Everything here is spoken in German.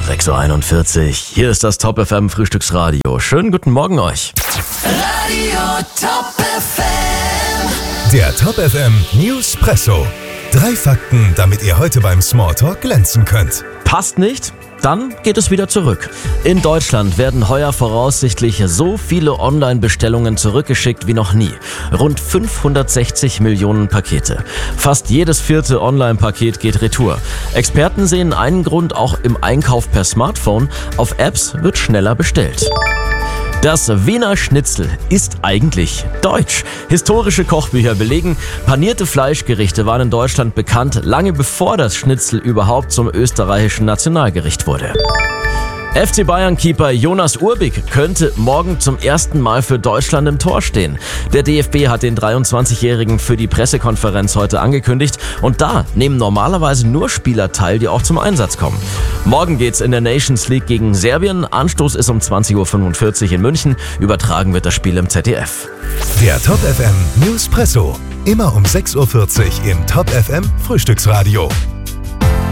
6:41 Uhr. Hier ist das Top FM Frühstücksradio. Schönen guten Morgen euch. Radio Top FM. Der Top FM Newspresso. 3 Fakten, damit ihr heute beim Smalltalk glänzen könnt. Passt nicht? Dann geht es wieder zurück. In Deutschland werden heuer voraussichtlich so viele Online-Bestellungen zurückgeschickt wie noch nie. Rund 560 Millionen Pakete. Fast jedes 4. Online-Paket geht retour. Experten sehen einen Grund auch im Einkauf per Smartphone. Auf Apps wird schneller bestellt. Das Wiener Schnitzel ist eigentlich deutsch. Historische Kochbücher belegen, panierte Fleischgerichte waren in Deutschland bekannt, lange bevor das Schnitzel überhaupt zum österreichischen Nationalgericht wurde. FC Bayern-Keeper Jonas Urbik könnte morgen zum ersten Mal für Deutschland im Tor stehen. Der DFB hat den 23-Jährigen für die Pressekonferenz heute angekündigt und da nehmen normalerweise nur Spieler teil, die auch zum Einsatz kommen. Morgen geht's in der Nations League gegen Serbien. Anstoß ist um 20:45 Uhr in München. Übertragen wird das Spiel im ZDF. Der Top FM Newspresso. Immer um 6:40 Uhr im Top FM Frühstücksradio.